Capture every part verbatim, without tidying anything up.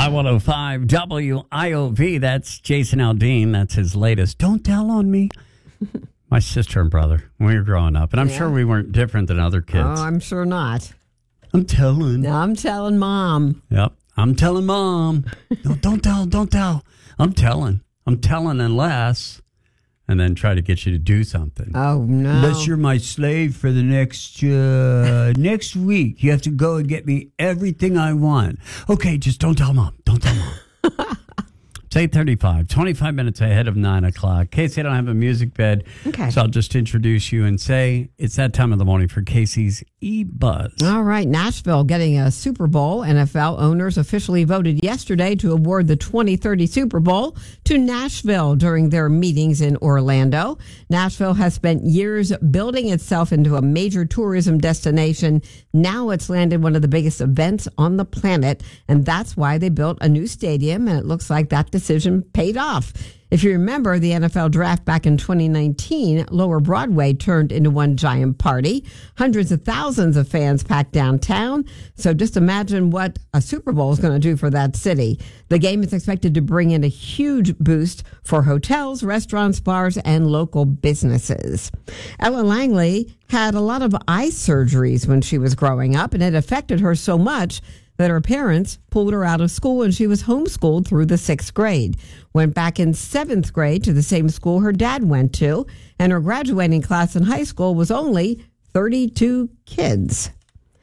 I one oh five W I O V. That's Jason Aldean. That's his latest. Don't tell on me. My sister and brother, when we were growing up. And I'm yeah. sure we weren't different than other kids. Oh, I'm sure not. I'm telling. No, I'm telling Mom. Yep. I'm telling Mom. No, don't tell. Don't tell. I'm telling. I'm telling unless... And then try to get you to do something. Oh, no. Unless you're my slave for the next uh, next week. You have to go and get me everything I want. Okay, just don't tell Mom. Don't tell Mom. It's eight thirty-five, twenty-five minutes ahead of nine o'clock. Casey, I don't have a music bed, okay. so I'll just introduce you and say it's that time of the morning for Casey's E-Buzz. All right, Nashville getting a Super Bowl. N F L owners officially voted yesterday to award the twenty thirty Super Bowl to Nashville during their meetings in Orlando. Nashville has spent years building itself into a major tourism destination. Now it's landed one of the biggest events on the planet, and that's why they built a new stadium, and it looks like that decision paid off. If you remember the N F L draft back in twenty nineteen, Lower Broadway turned into one giant party. Hundreds of thousands of fans packed downtown. So just imagine what a Super Bowl is going to do for that city. The game is expected to bring in a huge boost for hotels, restaurants, bars, and local businesses. Ellen Langley had a lot of eye surgeries when she was growing up, and it affected her so much that her parents pulled her out of school and she was homeschooled through the sixth grade. Went back in seventh grade to the same school her dad went to, and her graduating class in high school was only thirty-two kids.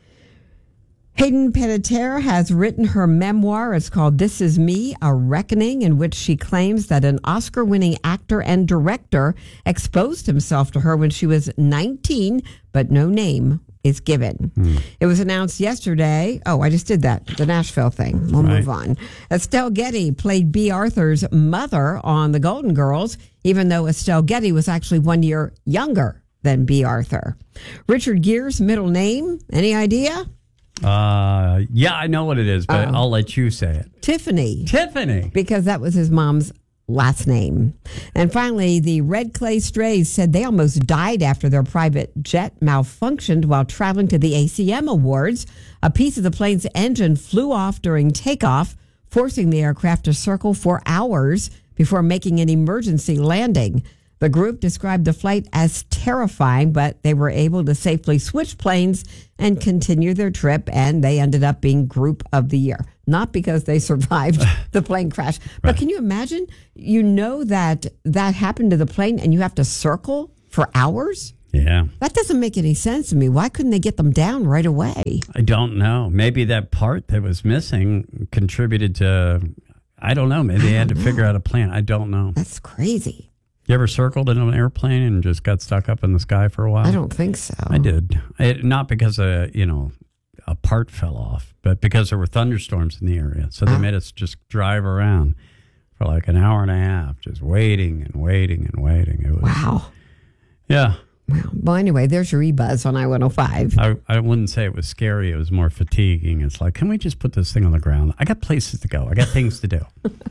Hayden Panettiere has written her memoir. It's called This Is Me, A Reckoning, in which she claims that an Oscar-winning actor and director exposed himself to her when she was nineteen, but no name is given. Mm. It was announced yesterday. Oh, I just did that. The Nashville thing. We'll right. move on. Estelle Getty played Bea Arthur's mother on The Golden Girls, even though Estelle Getty was actually one year younger than Bea Arthur. Richard Gere's middle name, any idea? Uh, yeah, I know what it is, but Uh-oh. I'll let you say it. Tiffany. Tiffany. Because that was his mom's last name. And finally, the Red Clay Strays said they almost died after their private jet malfunctioned while traveling to the A C M Awards. A piece of the plane's engine flew off during takeoff, forcing the aircraft to circle for hours before making an emergency landing. The group described the flight as terrifying, but they were able to safely switch planes and continue their trip, and they ended up being Group of the Year. Not because they survived the plane crash. But right. Can you imagine? You know that that happened to the plane, and you have to circle for hours? Yeah. That doesn't make any sense to me. Why couldn't they get them down right away? I don't know. Maybe that part that was missing contributed to, I don't know, maybe they had to know. figure out a plan. I don't know. That's crazy. You ever circled in an airplane and just got stuck up in the sky for a while? I don't think so. I did. It, not because, a, you know, a part fell off, but because there were thunderstorms in the area. So they oh. made us just drive around for like an hour and a half, just waiting and waiting and waiting. It was, wow. Yeah. Wow. Well, anyway, there's your E-Buzz on I one oh five. I, I wouldn't say it was scary. It was more fatiguing. It's like, can we just put this thing on the ground? I got places to go. I got things to do.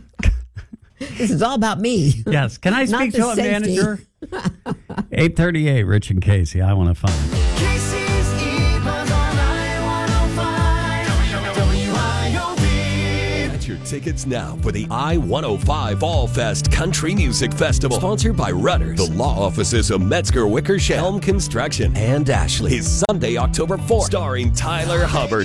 This is all about me. Yes. Can I speak to a safety. manager? eight thirty-eight, Rich and Casey, I want to find. Casey's E-Buzz on I one oh five W I O V. Get your tickets now for the I one oh five Fall Fest Country Music Festival. Sponsored by Rudders, the law offices of Metzger Wickersham, Helm Construction, and Ashley. Is Sunday, October fourth. Starring Tyler Hubbard.